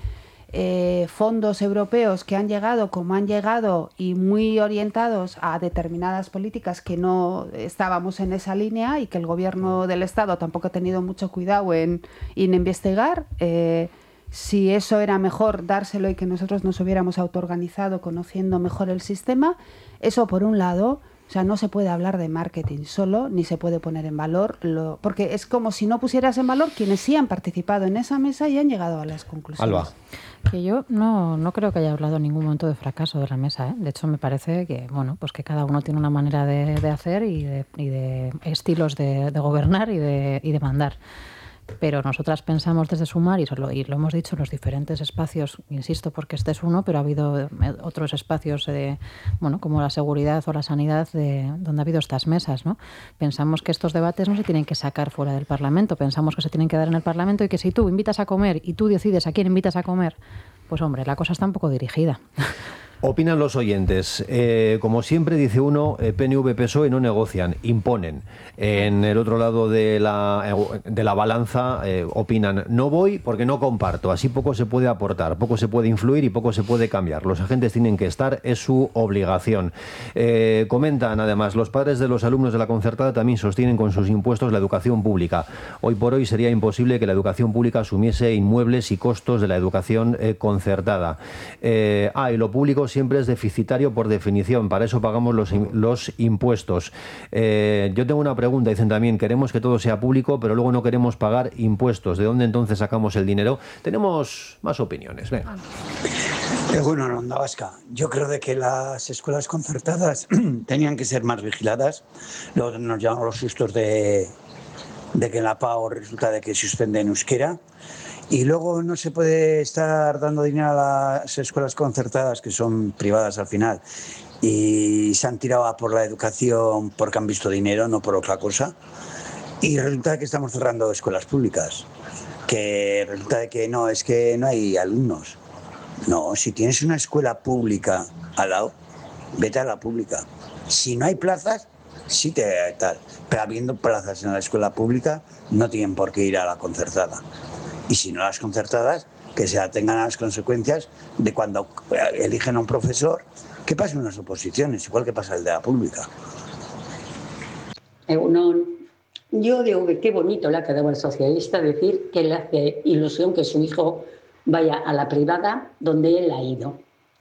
eh, fondos europeos que han llegado como han llegado y muy orientados a determinadas políticas que no estábamos en esa línea y que el gobierno del Estado tampoco ha tenido mucho cuidado en, en investigar, eh, si eso era mejor dárselo y que nosotros nos hubiéramos autoorganizado conociendo mejor el sistema, eso por un lado. O sea, no se puede hablar de marketing solo, ni se puede poner en valor, lo, porque es como si no pusieras en valor quienes sí han participado en esa mesa y han llegado a las conclusiones. Alba. Que yo no, no creo que haya hablado en ningún momento de fracaso de la mesa, ¿eh? De hecho, me parece que bueno, pues que cada uno tiene una manera de, de hacer y de, y de estilos de, de gobernar y de, y de mandar. pero nosotras pensamos desde Sumar, y, solo, y lo hemos dicho en los diferentes espacios, insisto, porque este es uno, pero ha habido otros espacios, eh, bueno, como la seguridad o la sanidad, de, donde ha habido estas mesas, ¿no? Pensamos que estos debates no se tienen que sacar fuera del Parlamento, pensamos que se tienen que dar en el Parlamento, y que si tú invitas a comer y tú decides a quién invitas a comer, pues hombre, la cosa está un poco dirigida. Opinan los oyentes. Eh, como siempre dice uno, eh, P N V, P S O E no negocian, imponen. En el otro lado de la, de la balanza eh, opinan, no voy porque no comparto. Así poco se puede aportar, poco se puede influir y poco se puede cambiar. Los agentes tienen que estar, es su obligación. Eh, comentan además, los padres de los alumnos de la concertada también sostienen con sus impuestos la educación pública. Hoy por hoy sería imposible que la educación pública asumiese inmuebles y costos de la educación eh, concertada. Eh, ah, y lo público siempre es deficitario por definición, para eso pagamos los, los impuestos. Eh, yo tengo una pregunta, dicen también, queremos que todo sea público, pero luego no queremos pagar impuestos. ¿De dónde entonces sacamos el dinero? Tenemos más opiniones. Venga. Eh, bueno, en Onda Vasca, yo creo de que las escuelas concertadas tenían que ser más vigiladas. Luego nos llevan los sustos de, de que en la P A O resulta de que suspenden euskera. Y luego no se puede estar dando dinero a las escuelas concertadas, que son privadas al final, y se han tirado a por la educación porque han visto dinero, no por otra cosa. Y resulta que estamos cerrando escuelas públicas, que resulta de que no, es que no hay alumnos. No, si tienes una escuela pública al lado, vete a la pública. Si no hay plazas, sí te tal. Pero habiendo plazas en la escuela pública, no tienen por qué ir a la concertada. Y si no las concertadas, que se atengan a las consecuencias de cuando eligen a un profesor, que pasen unas oposiciones, igual que pasa el de la pública. Egunon, yo digo que qué bonito le ha quedado al socialista decir que le hace ilusión que su hijo vaya a la privada donde él ha ido.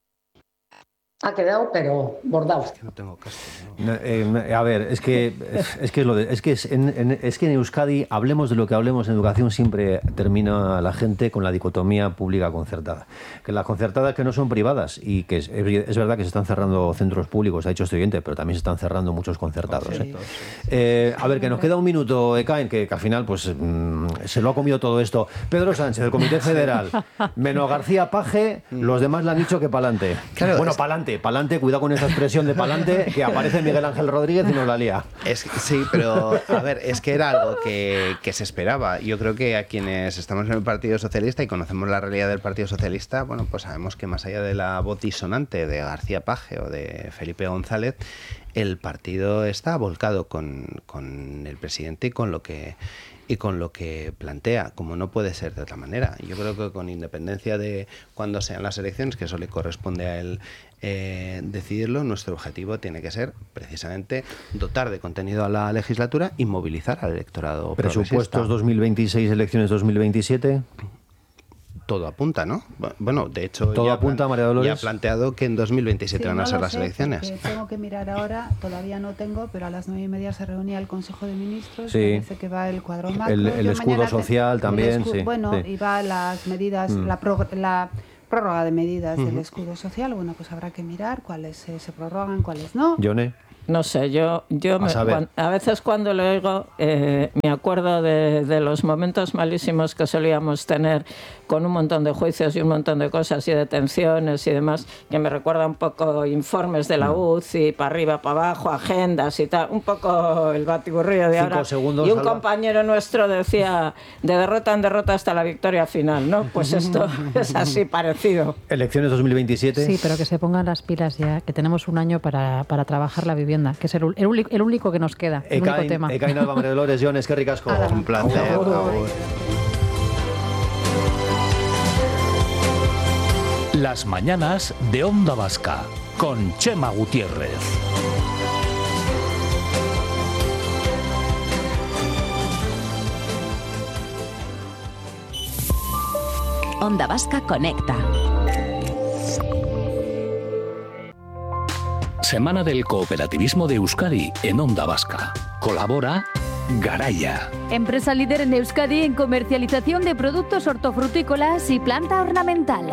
Ha quedado, pero bordado. Es que no tengo casco, ¿no? No, eh, a ver, es que es que es lo de, es que es en, en, es que en Euskadi, hablemos de lo que hablemos en educación, siempre termina la gente con la dicotomía pública concertada. Que las concertadas que no son privadas, y que es, es verdad que se están cerrando centros públicos, ha dicho este oyente, pero también se están cerrando muchos concertados. ¿eh? Eh, a ver, que nos queda un minuto, Ekain, que, que al final pues mmm, se lo ha comido todo esto. Pedro Sánchez, del Comité Federal, menos García Paje, los demás le han dicho que pa'lante. Claro, bueno, es... pa'lante. Pa'lante, cuidado con esa expresión de pa'lante, que aparece Miguel Ángel Rodríguez y nos la lía. Es, sí, pero a ver, es que era algo que, que se esperaba. Yo creo que a quienes estamos en el Partido Socialista y conocemos la realidad del Partido Socialista, bueno, pues sabemos que más allá de la voz disonante de García Paje o de Felipe González, el partido está volcado con, con el presidente y con lo que y con lo que plantea, como no puede ser de otra manera. Yo creo que con independencia de cuándo sean las elecciones, que eso le corresponde a él eh, decidirlo, nuestro objetivo tiene que ser precisamente dotar de contenido a la legislatura y movilizar al electorado Presupuestos progresista. dos mil veintiséis, elecciones dos mil veintisiete... Todo apunta, ¿no? Bueno, de hecho, todo ya, apunta, plan, María Dolores. ya ha planteado que en dos mil veintisiete sí, van a no ser lo las sé, elecciones. Tengo que mirar ahora, todavía no tengo, pero a las nueve y media se reunía el Consejo de Ministros, sí. parece que va el cuadro macro. El, el escudo social te, también, escudo, sí. Bueno, sí. y va las medidas, mm. la, pro, la prórroga de medidas uh-huh. del escudo social. Bueno, pues habrá que mirar cuáles eh, se prorrogan, cuáles no. Yone. No sé, yo, yo me, cuan, a veces cuando lo oigo eh, me acuerdo de, de los momentos malísimos que solíamos tener con un montón de juicios y un montón de cosas y detenciones y demás, que me recuerda un poco informes de la U C I, para arriba, para abajo, agendas y tal, un poco el batiburrillo de Cinco ahora. Segundos, y un Alba. compañero nuestro decía, de derrota en derrota hasta la victoria final, ¿no? Pues esto es así parecido. Elecciones dos mil veintisiete. Sí, pero que se pongan las pilas ya, que tenemos un año para, para trabajar la vivienda, que es el, el, el único que nos queda, el Ekain, único tema. Ekain Alba, María Dolores, Jon, eskerrik asko. Un placer. Las mañanas de Onda Vasca con Chema Gutiérrez. Onda Vasca Conecta. Semana del Cooperativismo de Euskadi en Onda Vasca. Colabora Garaya. Empresa líder en Euskadi en comercialización de productos hortofrutícolas y planta ornamental.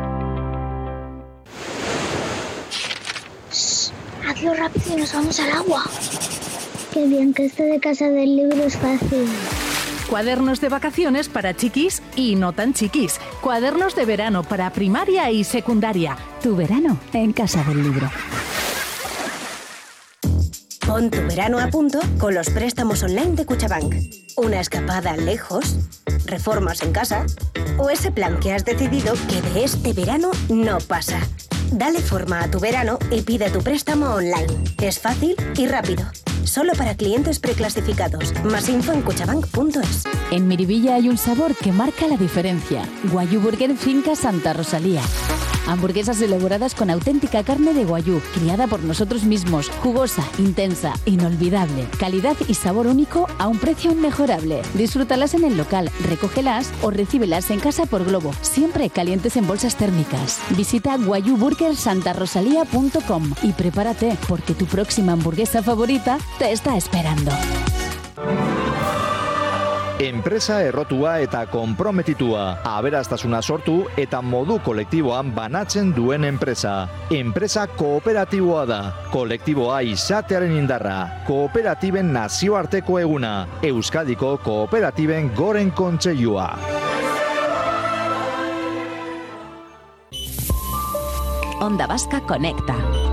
Hazlo rápido y nos vamos al agua. Qué bien que esto de casa del libro es fácil. Cuadernos de vacaciones para chiquis y no tan chiquis. Cuadernos de verano para primaria y secundaria. Tu verano en Casa del Libro. Pon tu verano a punto con los préstamos online de Cuchabank. Una escapada lejos, reformas en casa o ese plan que has decidido que de este verano no pasa. Dale forma a tu verano y pide tu préstamo online. Es fácil y rápido. Solo para clientes preclasificados. Más info en cuchabank punto es. En Miribilla hay un sabor que marca la diferencia. Guayú Burger Finca Santa Rosalía. Hamburguesas elaboradas con auténtica carne de guayú, criada por nosotros mismos, jugosa, intensa, inolvidable, calidad y sabor único a un precio inmejorable. Disfrútalas en el local, recógelas o recíbelas en casa por globo, siempre calientes en bolsas térmicas. Visita guayú burger santa rosalía punto com y prepárate porque tu próxima hamburguesa favorita te está esperando. Enpresa errotua eta konprometitua, aberastasuna sortu eta modu kolektiboan banatzen duen enpresa. Enpresa kooperatiboa da, kolektiboa izatearen indarra, kooperatiben nazioarteko eguna, Euskadiko kooperatiben goren kontseilua. Onda Vasca Conecta.